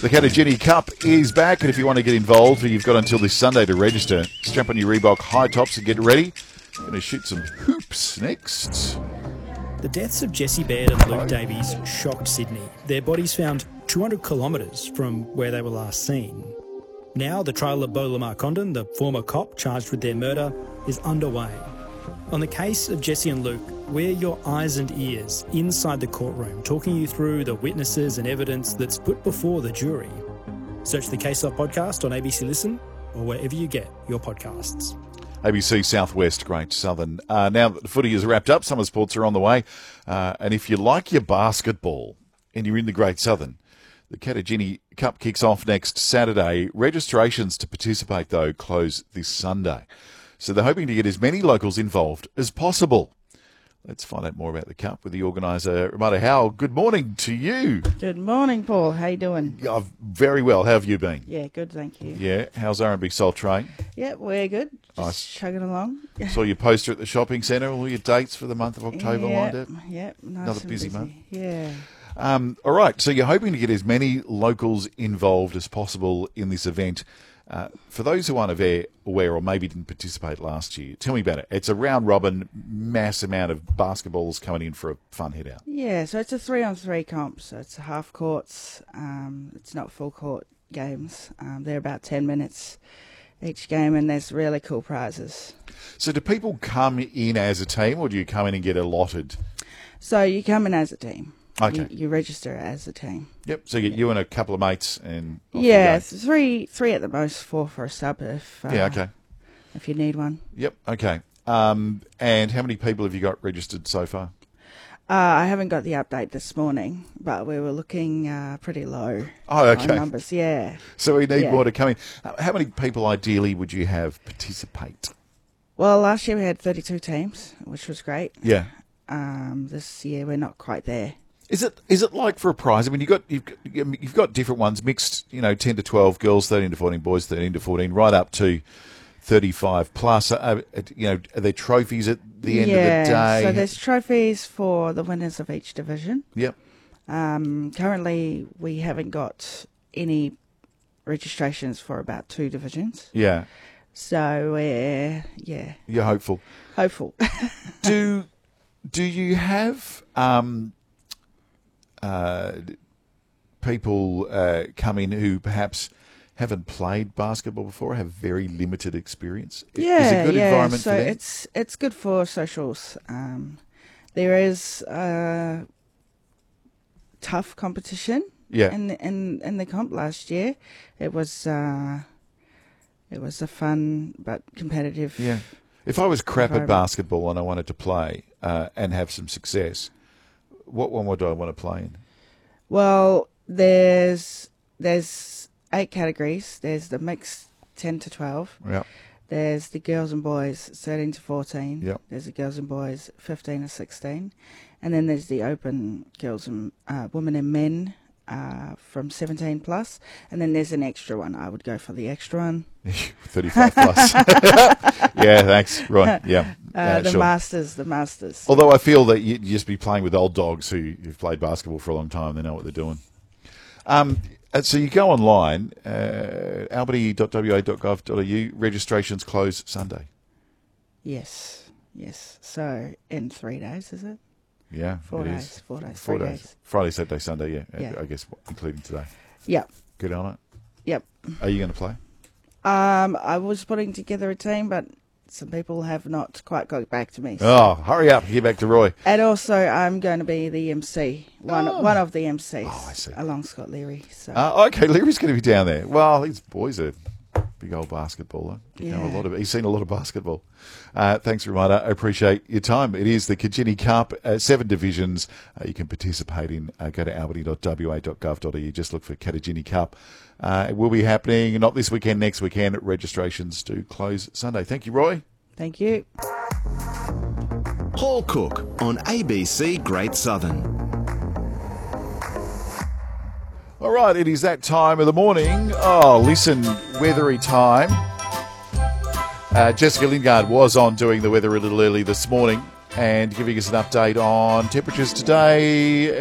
The Catagini Cup is back, and if you want to get involved, you've got until this Sunday to register. Strap on your Reebok high tops and get ready. We're going to shoot some hoops next. The deaths of Jesse Baird and Luke Davies shocked Sydney. Their bodies found 200 kilometres from where they were last seen. Now the trial of Beau Lamar Condon, the former cop charged with their murder, is underway. On the case of Jesse and Luke, we're your eyes and ears inside the courtroom, talking you through the witnesses and evidence that's put before the jury. Search the Case Off podcast on ABC Listen or wherever you get your podcasts. ABC Southwest, Great Southern. Now that the footy is wrapped up, summer sports are on the way. And if you like your basketball and you're in the Great Southern, the Catagini Cup kicks off next Saturday. Registrations to participate, though, close this Sunday. So they're hoping to get as many locals involved as possible. Let's find out more about the Cup with the organiser, Ramada Howell. Good morning to you. Good morning, Paul. How you doing? Very well. How have you been? Yeah, good, thank you. Yeah. How's R&B Soul Train? Yeah, we're good. Just Nice. chugging along. Saw your poster at the shopping centre. All your dates for the month of October lined up. Yep, nice. Another and busy month. Yeah. All right, so you're hoping to get as many locals involved as possible in this event. For those who aren't aware or maybe didn't participate last year, tell me about it. It's a round-robin, mass amount of basketballs coming in for a fun hit-out. Yeah, so it's a 3-on-3 comp, so it's half courts. It's not full court games. They're about 10 minutes each game, and there's really cool prizes. So do people come in as a team, or do you come in and get allotted? So you come in as a team. Okay. You register as a team. Yep, so you get you and a couple of mates and off Yeah, you go. three at the most, 4 for a sub if Okay. if you need one. Yep, okay. And how many people have you got registered so far? I haven't got the update this morning, but we were looking pretty low Oh, okay. on numbers. Yeah. So we need Yeah. more to come in. How many people ideally would you have participate? Well, last year we had 32 teams, which was great. Yeah. This year we're not quite there. Is it like for a prize? I mean, you've got different ones mixed. 10 to 12 girls, 13 to 14 boys, 13 to 14, right up to 35 plus. Are there trophies at the end of the day? So there's trophies for the winners of each division. Yep. Currently, we haven't got any registrations for about 2 divisions. Yeah. So we're You're hopeful. hopeful. Do you have people come in who perhaps haven't played basketball before, have very limited experience? Is it a good environment so for them? it's good for socials. There is tough competition. Yeah. In the comp last year, it was a fun but competitive. Yeah. If I was crap at environment. basketball and I wanted to play and have some success, what one would I want to play in? Well, there's 8 categories. There's the mixed 10 to 12. Yeah. There's the girls and boys 13 to 14. Yep. There's the girls and boys 15 to 16, and then there's the open girls and women and men from 17 plus, and then there's an extra one. I would go for the extra one. 35 plus. Yeah, thanks. Right. Yeah. The sure. masters. Although I feel that you'd just be playing with old dogs who've played basketball for a long time. They know what they're doing. So you go online, albany.wa.gov.au, registrations close Sunday. Yes. So in 3 days, is it? Yeah, 4 it days. is. 4 days. 4 3 days. days. Friday, Saturday, Sunday, yeah. Yeah. I guess including today. Yep. Get on it. Yep. Are you going to play? I was putting together a team, but some people have not quite got back to me. Oh, hurry up. Get back to Roy. And also, I'm going to be the MC, one of the MCs, Oh, I see. along Scott Leary. So Okay, Leary's going to be down there. Well, his boy's a big old basketballer. Yeah. He's seen a lot of basketball. Thanks, Ramada. I appreciate your time. It is the Catagini Cup, 7 divisions you can participate in. Go to albany.wa.gov.au. Just look for Catagini Cup. It will be happening, not this weekend, next weekend. Registrations do close Sunday. Thank you, Roy. thank you. Paul Cook on ABC Great Southern. All right, it is that time of the morning. Oh, listen, weathery time. Jessica Lingard was on doing the weather a little early this morning and giving us an update on temperatures today.